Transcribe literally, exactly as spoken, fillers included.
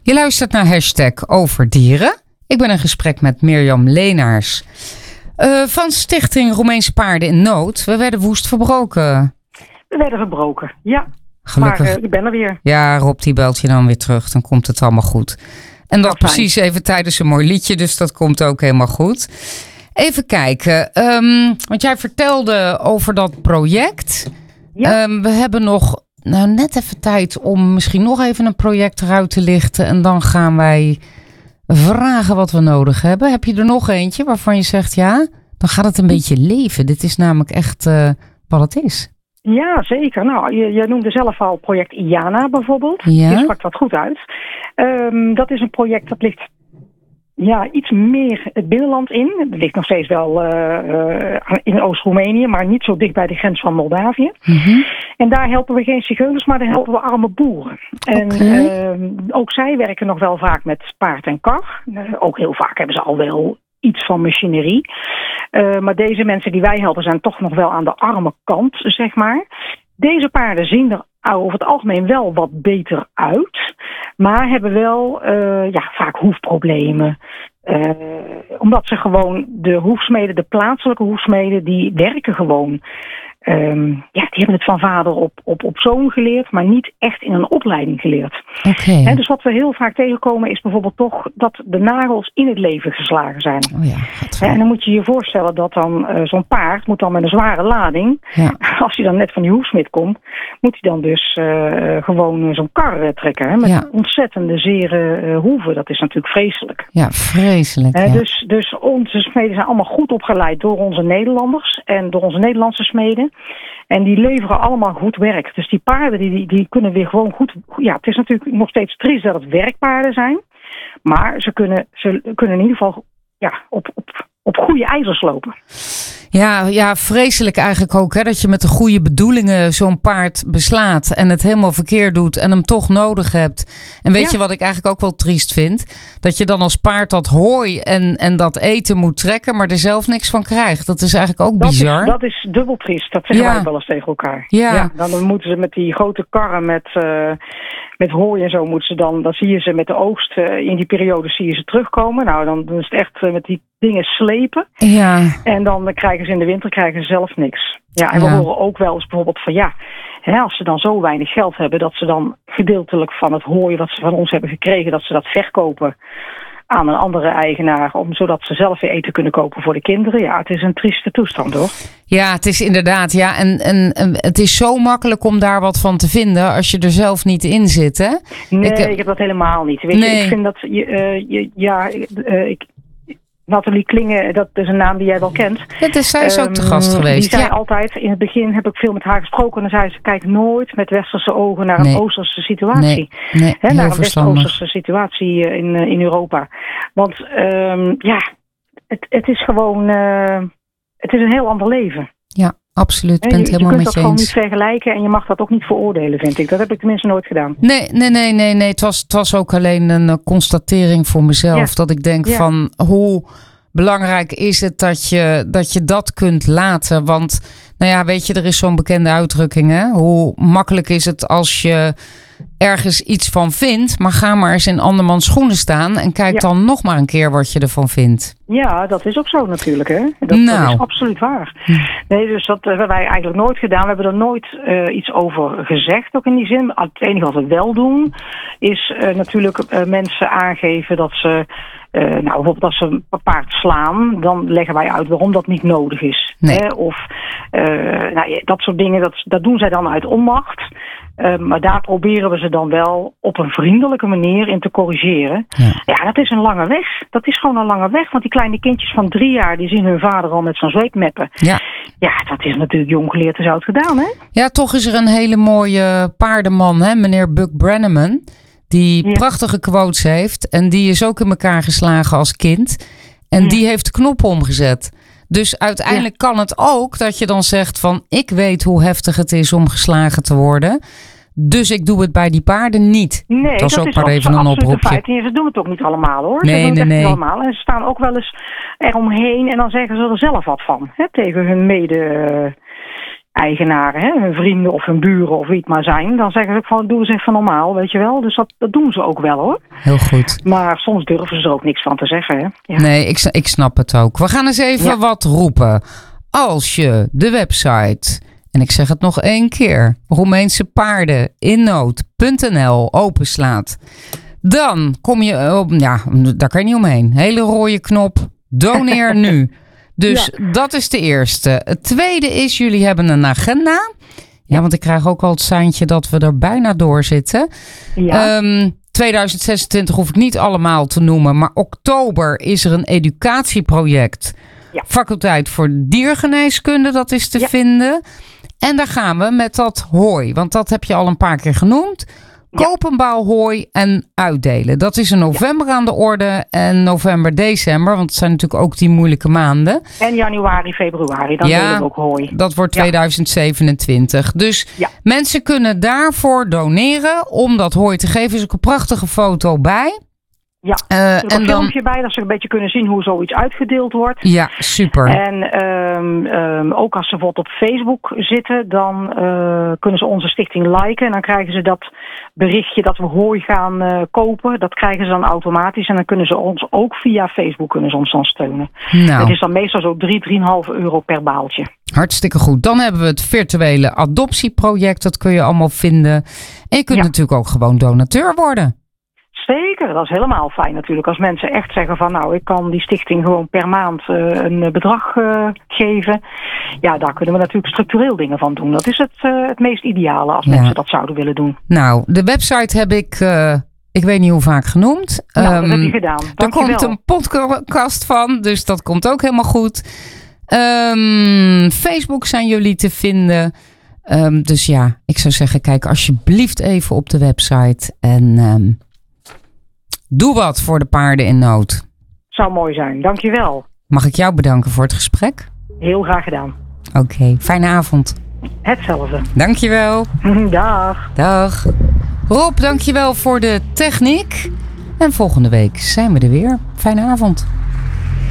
Je luistert naar Hashtag Over Dieren. Ik ben in gesprek met Mirjam Leenaars uh, van Stichting Roemeense Paarden in Nood. We werden woest verbroken. We werden verbroken, ja. Gelukkig. Maar uh, ik ben er weer. Ja, Rob die belt je dan weer terug. Dan komt het allemaal goed. En dat precies even tijdens een mooi liedje. Dus dat komt ook helemaal goed. Even kijken. Um, want jij vertelde over dat project. Ja. Um, we hebben nog nou, net even tijd om misschien nog even een project eruit te lichten. En dan gaan wij vragen wat we nodig hebben. Heb je er nog eentje waarvan je zegt ja, dan gaat het een beetje leven. Dit is namelijk echt uh, wat het is. Ja, zeker. Nou, je, je noemde zelf al project IANA bijvoorbeeld. Ja. Je sprak dat goed uit. Um, dat is een project dat ligt ja, iets meer het binnenland in. Het ligt nog steeds wel uh, uh, in Oost-Roemenië, maar niet zo dicht bij de grens van Moldavië. Mm-hmm. En daar helpen we geen zigeuners, maar daar helpen we arme boeren. En okay. uh, ook zij werken nog wel vaak met paard en kar. Uh, ook heel vaak hebben ze al wel iets van machinerie. Uh, maar deze mensen die wij helpen zijn toch nog wel aan de arme kant, zeg maar. Deze paarden zien er over het algemeen wel wat beter uit. Maar hebben wel uh, ja, vaak hoefproblemen. Uh, omdat ze gewoon de hoefsmeden, de plaatselijke hoefsmeden, die werken gewoon. Um, ja, die hebben het van vader op, op, op zoon geleerd, maar niet echt in een opleiding geleerd. Okay. He, dus wat we heel vaak tegenkomen is bijvoorbeeld toch dat de nagels in het leven geslagen zijn. Oh ja, He, en dan moet je je voorstellen dat dan uh, zo'n paard moet dan met een zware lading, ja. als hij dan net van die hoefsmid komt, moet hij dan dus uh, gewoon zo'n kar uh, trekken. He, met ja. ontzettende zere uh, hoeven. Dat is natuurlijk vreselijk. Ja, vreselijk. He, ja. dus, dus onze smeden zijn allemaal goed opgeleid door onze Nederlanders en door onze Nederlandse smeden. En die leveren allemaal goed werk. Dus die paarden die, die, die kunnen weer gewoon goed. Ja, het is natuurlijk nog steeds triest dat het werkpaarden zijn. Maar ze kunnen, ze kunnen in ieder geval ja, op, op, op goede ijzers lopen. Ja, ja, vreselijk eigenlijk ook. Hè, dat je met de goede bedoelingen zo'n paard beslaat. En het helemaal verkeerd doet. En hem toch nodig hebt. En weet ja. je wat ik eigenlijk ook wel triest vind? Dat je dan als paard dat hooi en, en dat eten moet trekken. Maar er zelf niks van krijgt. Dat is eigenlijk ook dat bizar. Is, dat is dubbel triest. Dat zeggen ja. wij wel eens tegen elkaar. Ja. Ja, dan moeten ze met die grote karren met, uh, met hooi en zo moeten ze dan. Dan zie je ze met de oogst. Uh, in die periode zie je ze terugkomen. Nou, dan, dan is het echt uh, met die dingen slepen. Ja. En dan krijgen ze in de winter krijgen ze zelf niks. Ja, en ja. we horen ook wel eens bijvoorbeeld van ja, hè, als ze dan zo weinig geld hebben, dat ze dan gedeeltelijk van het hooi wat ze van ons hebben gekregen, dat ze dat verkopen aan een andere eigenaar, om, zodat ze zelf weer eten kunnen kopen voor de kinderen. Ja, het is een trieste toestand, hoor. Ja, het is inderdaad, ja. En, en, en het is zo makkelijk om daar wat van te vinden als je er zelf niet in zit, hè? Nee, ik, ik heb dat helemaal niet. Weet nee. je, ik vind dat, uh, je, ja, uh, ik... Nathalie Klinge, dat is een naam die jij wel kent. Ja, dus zij is ook te gast um, geweest. Die zei ja. altijd, in het begin heb ik veel met haar gesproken. En dan zei ze, kijk nooit met westerse ogen naar nee. een oosterse situatie. Nee, nee, He, naar een west-oosterse situatie in, in Europa. Want um, ja, het, het is gewoon, uh, het is een heel ander leven. Ja, absoluut. Ik ben het helemaal met je eens. Je kunt dat gewoon niet vergelijken en je mag dat ook niet veroordelen, vind ik. Dat heb ik tenminste nooit gedaan. Nee, nee, nee, nee. nee. Het was, het was ook alleen een uh, constatering voor mezelf. Ja. Dat ik denk ja. van hoe belangrijk is het dat je, dat je dat kunt laten. Want, nou ja, weet je, er is zo'n bekende uitdrukking, hè? Hoe makkelijk is het als je ergens iets van vindt, maar ga maar eens in andermans schoenen staan en kijk ja. dan nog maar een keer wat je ervan vindt. Ja, dat is ook zo natuurlijk, hè? Dat, nou. dat is absoluut waar. Nee, dus dat hebben wij eigenlijk nooit gedaan. We hebben er nooit uh, iets over gezegd, ook in die zin. Het enige wat we wel doen, is uh, natuurlijk uh, mensen aangeven dat ze Uh, nou, bijvoorbeeld als ze een paard slaan, dan leggen wij uit waarom dat niet nodig is. Nee. Hè? Of uh, nou, dat soort dingen, dat, dat doen zij dan uit onmacht. Uh, maar daar proberen we ze dan wel op een vriendelijke manier in te corrigeren. Ja. ja, dat is een lange weg. Dat is gewoon een lange weg. Want die kleine kindjes van drie jaar, die zien hun vader al met zo'n zweep meppen. Ja. Ja, dat is natuurlijk jong geleerd is oud gedaan, hè? Ja, toch is er een hele mooie paardenman, hè? Meneer Buck Brannaman. Die ja. prachtige quotes heeft. En die is ook in elkaar geslagen als kind. En ja. die heeft de knop omgezet. Dus uiteindelijk ja. kan het ook dat je dan zegt van, ik weet hoe heftig het is om geslagen te worden. Dus ik doe het bij die paarden niet. Nee, dat is dat ook is maar even een oproepje. Feit. En ze doen het ook niet allemaal, hoor. Nee, ze doen nee, het echt nee. niet allemaal. En ze staan ook wel eens eromheen en dan zeggen ze er zelf wat van. Hè, tegen hun mede... eigenaren, hè, hun vrienden of hun buren of wie het maar zijn, dan zeggen ze ook van doe eens even normaal, weet je wel. Dus dat, dat doen ze ook wel hoor. Heel goed. Maar soms durven ze er ook niks van te zeggen. Hè? Ja. Nee, ik, ik snap het ook. We gaan eens even ja. wat roepen. Als je de website, en ik zeg het nog één keer, Roemeense paarden in nood punt n l openslaat, dan kom je op, ja, daar kan je niet omheen. Hele rode knop, doneer nu. Dus ja. dat is de eerste. Het tweede is, jullie hebben een agenda. Ja, want ik krijg ook al het seintje dat we er bijna door zitten. Ja. Um, tweeduizend zesentwintig hoef ik niet allemaal te noemen. Maar oktober is er een educatieproject. Ja. Faculteit voor diergeneeskunde, dat is te ja. vinden. En daar gaan we met dat hooi. Want dat heb je al een paar keer genoemd. Koop een baal hooi en uitdelen. Dat is in november ja. aan de orde. En november, december. Want het zijn natuurlijk ook die moeilijke maanden. En januari, februari. Dan ja, delen we ook hooi. Dat wordt tweeduizend zevenentwintig. Ja. Dus ja. mensen kunnen daarvoor doneren. Om dat hooi te geven. Er is ook een prachtige foto bij. Ja, uh, er is een filmpje bij, dat ze een beetje kunnen zien hoe zoiets uitgedeeld wordt. Ja, super. En um, um, ook als ze bijvoorbeeld op Facebook zitten, dan uh, kunnen ze onze stichting liken. En dan krijgen ze dat berichtje dat we hooi gaan uh, kopen. Dat krijgen ze dan automatisch. En dan kunnen ze ons ook via Facebook kunnen ze ons dan steunen. Nou. Het is dan meestal zo drie, drieënhalf euro per baaltje. Hartstikke goed. Dan hebben we het virtuele adoptieproject. Dat kun je allemaal vinden. En je kunt ja. natuurlijk ook gewoon donateur worden. Zeker, dat is helemaal fijn natuurlijk. Als mensen echt zeggen van nou, ik kan die stichting gewoon per maand uh, een bedrag uh, geven. Ja, daar kunnen we natuurlijk structureel dingen van doen. Dat is het, uh, het meest ideale als ja. mensen dat zouden willen doen. Nou, de website heb ik, uh, ik weet niet hoe vaak genoemd. Nou, um, dat heb je gedaan. Er komt een podcast van, dus dat komt ook helemaal goed. Um, Facebook zijn jullie te vinden. Um, dus ja, ik zou zeggen, kijk alsjeblieft even op de website en Um, doe wat voor de paarden in nood. Zou mooi zijn, dankjewel. Mag ik jou bedanken voor het gesprek? Heel graag gedaan. Oké, okay, fijne avond. Hetzelfde. Dankjewel. Dag. Dag. Rob, dankjewel voor de techniek. En volgende week zijn we er weer. Fijne avond.